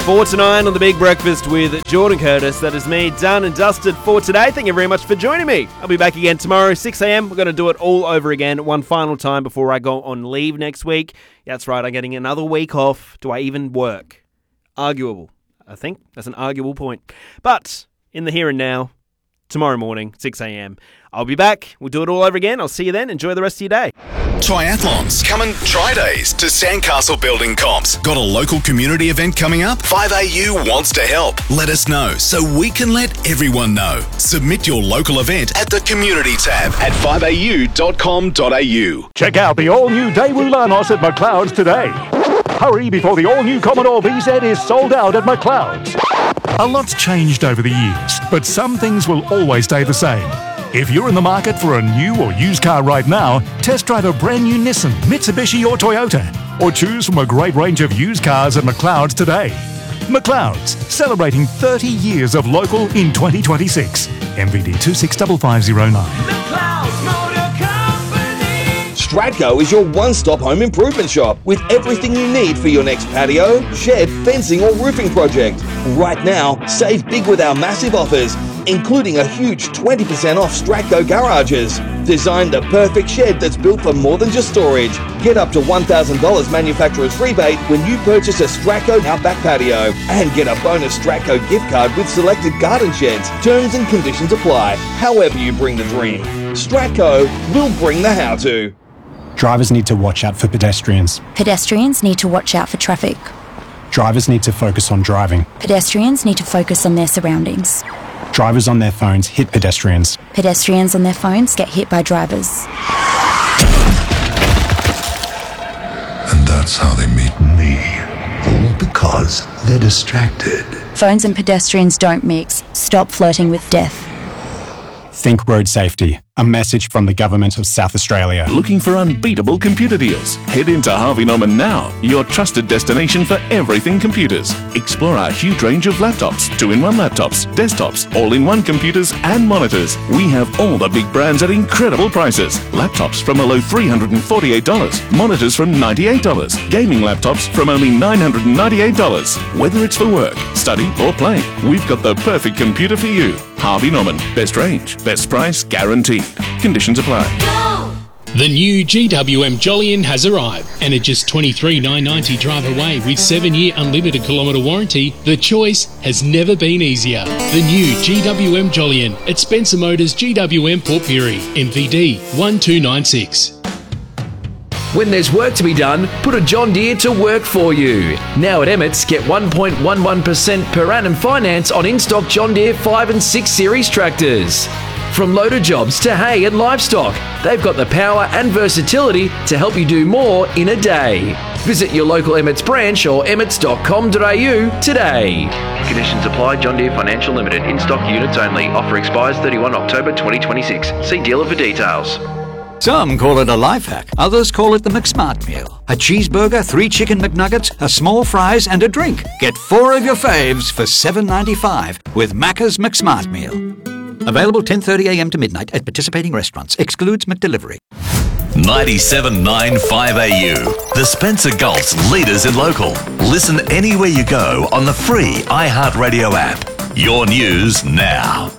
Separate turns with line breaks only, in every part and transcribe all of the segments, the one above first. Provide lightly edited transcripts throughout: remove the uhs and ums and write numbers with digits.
4 to 9 on The Big Breakfast with Jordan Curtis. That is me, done and dusted for today. Thank you very much for joining me. I'll be back again tomorrow, 6 a.m. We're going to do it all over again, one final time before I go on leave next week. Yeah, that's right, I'm getting another week off. Do I even work? Arguable. I think that's an arguable point. But in the here and now, tomorrow morning, 6 a.m. I'll be back. We'll do it all over again. I'll see you then. Enjoy the rest of your day.
Triathlons. Coming try days to Sandcastle Building Comps. Got a local community event coming up? 5AU wants to help. Let us know so we can let everyone know. Submit your local event at the community tab at 5au.com.au.
Check out the all-new Daewoo Lanos at McLeod's today. Hurry before the all-new Commodore VZ is sold out at McLeod's. A lot's changed over the years, but some things will always stay the same. If you're in the market for a new or used car right now, test drive a brand new Nissan, Mitsubishi or Toyota, or choose from a great range of used cars at McLeod's today. McLeod's, celebrating 30 years of local in 2026. MVD 265509.
Stratco is your one-stop home improvement shop with everything you need for your next patio, shed, fencing or roofing project. Right now, save big with our massive offers, including a huge 20% off Stratco garages. Design the perfect shed that's built for more than just storage. Get up to $1,000 manufacturer's rebate when you purchase a Stratco Outback patio and get a bonus Stratco gift card with selected garden sheds. Terms and conditions apply. However you bring the dream, Stratco will bring the how-to.
Drivers need to watch out for pedestrians.
Pedestrians need to watch out for traffic.
Drivers need to focus on driving.
Pedestrians need to focus on their surroundings.
Drivers on their phones hit pedestrians.
Pedestrians on their phones get hit by drivers.
And that's how they meet me. All because they're distracted.
Phones and pedestrians don't mix. Stop flirting with death.
Think road safety. A message from the Government of South Australia.
Looking for unbeatable computer deals? Head into Harvey Norman now, your trusted destination for everything computers. Explore our huge range of laptops, 2-in-1 laptops, desktops, all-in-one computers and monitors. We have all the big brands at incredible prices. Laptops from a low $348, monitors from $98, gaming laptops from only $998. Whether it's for work, study or play, we've got the perfect computer for you. Harvey Norman, best range, best price, guaranteed. Conditions apply.
The new GWM Jolyon has arrived, and at just $23,990 drive away with 7-year unlimited kilometre warranty, the choice has never been easier. The new GWM Jolyon at Spencer Motors GWM Port Pirie, MVD 1296.
When there's work to be done, put a John Deere to work for you. Now at Emmett's, get 1.11% per annum finance on in-stock John Deere 5 and 6 Series tractors. From loader jobs to hay and livestock, they've got the power and versatility to help you do more in a day. Visit your local Emmett's branch or emmets.com.au today. Conditions apply. John Deere Financial Limited. In-stock units only. Offer expires 31 October 2026. See dealer for details.
Some call it a life hack, others call it the McSmart meal. A cheeseburger, 3 chicken McNuggets, a small fries and a drink. Get 4 of your faves for $7.95 with Macca's McSmart meal. Available 10:30am to midnight at participating restaurants. Excludes McDelivery.
97.9 5AU. The Spencer Gulf's leaders in local. Listen anywhere you go on the free iHeartRadio app. Your news now.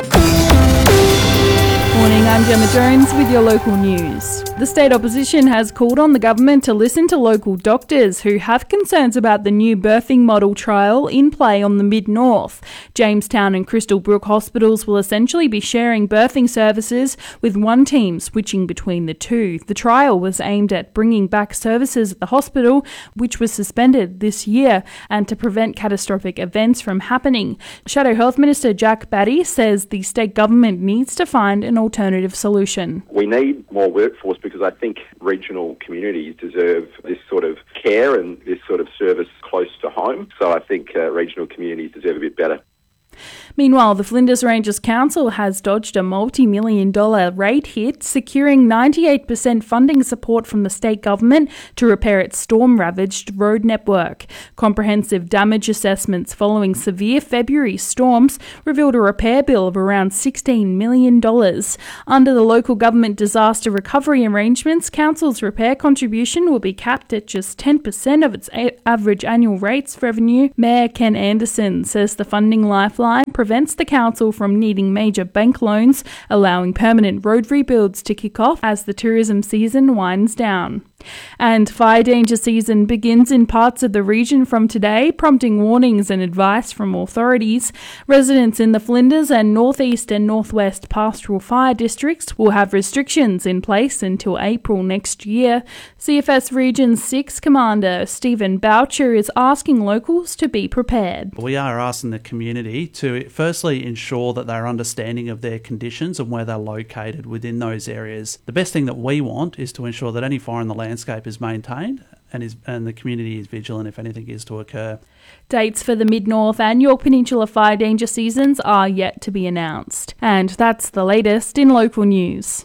Morning, I'm Gemma Jones with your local news. The state opposition has called on the government to listen to local doctors who have concerns about the new birthing model trial in play on the Mid-North. Jamestown and Crystal Brook hospitals will essentially be sharing birthing services, with one team switching between the two. The trial was aimed at bringing back services at the hospital, which was suspended this year, and to prevent catastrophic events from happening. Shadow Health Minister Jack Batty says the state government needs to find an alternative solution.
We need more workforce because I think regional communities deserve this sort of care and this sort of service close to home. So I think regional communities deserve a bit better.
Meanwhile, the Flinders Ranges Council has dodged a multi-million-dollar rate hit, securing 98% funding support from the state government to repair its storm-ravaged road network. Comprehensive damage assessments following severe February storms revealed a repair bill of around $16 million. Under the local government disaster recovery arrangements, Council's repair contribution will be capped at just 10% of its average annual rates revenue. Mayor Ken Anderson says the funding lifeline prevents the council from needing major bank loans, allowing permanent road rebuilds to kick off as the tourism season winds down. And fire danger season begins in parts of the region from today, prompting warnings and advice from authorities. Residents in the Flinders and northeast and northwest pastoral fire districts will have restrictions in place until April next year. CFS Region 6 Commander Stephen Boucher is asking locals to be prepared.
We are asking the community to firstly ensure that they're understanding of their conditions and where they're located within those areas. The best thing that we want is to ensure that any fire in the landscape is maintained and the community is vigilant if anything is to occur.
Dates for the Mid-North and Yorke Peninsula fire danger seasons are yet to be announced. And that's the latest in local news.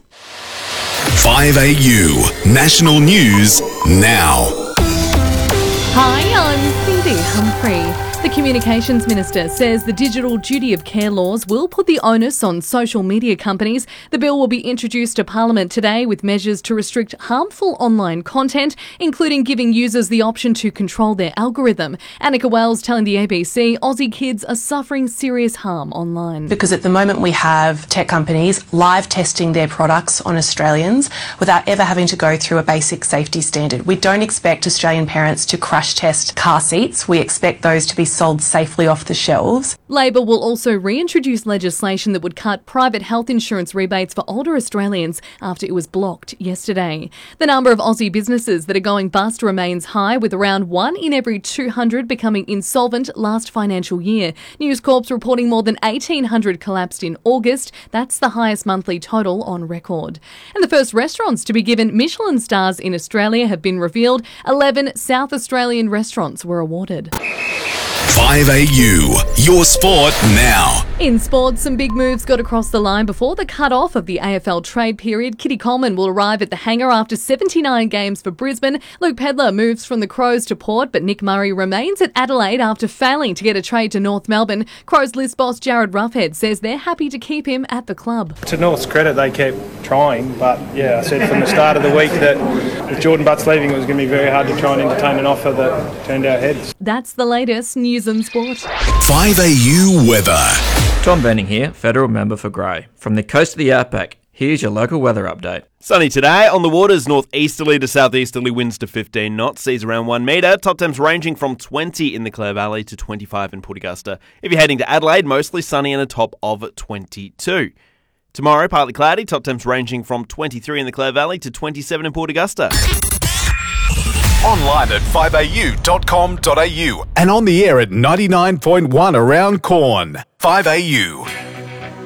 5AU National News now.
Hi, I'm Cindy Humphrey. The Communications Minister says the digital duty of care laws will put the onus on social media companies. The bill will be introduced to Parliament today with measures to restrict harmful online content, including giving users the option to control their algorithm. Annika Wells telling the ABC Aussie kids are suffering serious harm online.
Because at the moment we have tech companies live testing their products on Australians without ever having to go through a basic safety standard. We don't expect Australian parents to crash test car seats. We expect those to be sold safely off the shelves.
Labor will also reintroduce legislation that would cut private health insurance rebates for older Australians after it was blocked yesterday. The number of Aussie businesses that are going bust remains high, with around 1 in every 200 becoming insolvent last financial year. News Corp's reporting more than 1,800 collapsed in August. That's the highest monthly total on record. And the first restaurants to be given Michelin stars in Australia have been revealed. 11 South Australian restaurants were awarded.
5AU, your sport now.
In sports, some big moves got across the line before the cut-off of the AFL trade period. Kitty Coleman will arrive at the hangar after 79 games for Brisbane. Luke Pedlar moves from the Crows to Port, but Nick Murray remains at Adelaide after failing to get a trade to North Melbourne. Crows list boss Jared Roughhead says they're happy to keep him at the club.
To North's credit, they kept trying, but I said from the start of the week that with Jordan Butts leaving, it was going to be very hard to try and entertain an offer that turned our heads.
That's the latest news and sport.
5AU weather.
Tom Benning here, Federal Member for Grey. From the coast of the Outback, here's your local weather update.
Sunny today. On the waters, northeasterly to southeasterly winds to 15 knots, seas around 1 metre. Top temps ranging from 20 in the Clare Valley to 25 in Port Augusta. If you're heading to Adelaide, mostly sunny and a top of 22. Tomorrow, partly cloudy, top temps ranging from 23 in the Clare Valley to 27 in Port Augusta.
Online at 5au.com.au and on the air at 99.1 around Corn. 5AU.